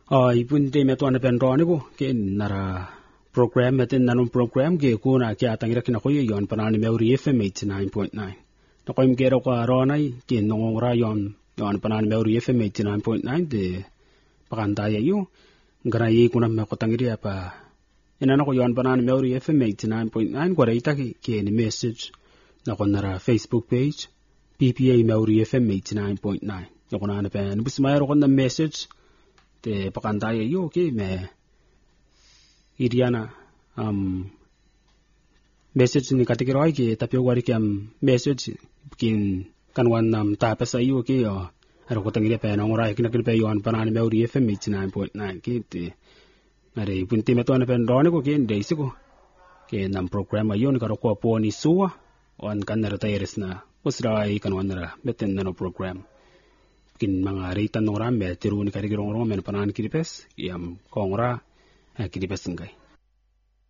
Ibun te metu ana pendroni ko ke nara program metin nanun program ke kuna kya tangira kina ko yon panani Meuri FM 89.9 na ko imgero ko aronai ke nongora yon panani Meuri FM 89.9 de pakanta yu ngara yi kuna me ko tangira pa ina ko yon panani Meuri FM 89.9 ko reita ke ni message na ko nara Facebook page PPA Meuri FM 89.9 na ko na pen busmayro ko na message te pakanta yu ke me iriana message ni katikiroi ke tapio wari kiam message kin kanwan tapasa yu ke yo aro ko tangira pe nongora kina pe yon panani Meuri FM 89.9 ke te are punti meto na pen drone ko ke ndei siko ke nam program ayon karo ko po ni suwa on kanara tayres na usrai kanwan na meten nano program kin mga reitan nora me tiru ni katikirong men panani kiripes yam kongora kiripes ngai